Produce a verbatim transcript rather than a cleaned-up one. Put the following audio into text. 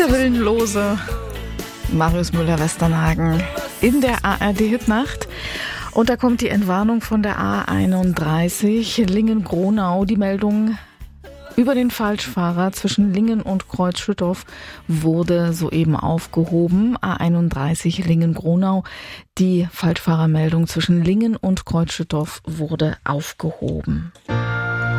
Der Willenlose, Marius Müller-Westernhagen in der A R D-Hitnacht. Und da kommt die Entwarnung von der A einunddreißig Lingen-Gronau. Die Meldung über den Falschfahrer zwischen Lingen und Kreuzschüttorf wurde soeben aufgehoben. A einunddreißig Lingen-Gronau. Die Falschfahrermeldung zwischen Lingen und Kreuzschüttorf wurde aufgehoben.